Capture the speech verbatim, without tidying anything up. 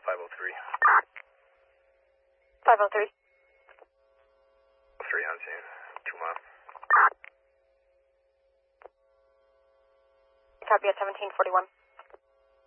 five oh three. five oh three. three on scene. Two mile. Copy at seventeen forty-one.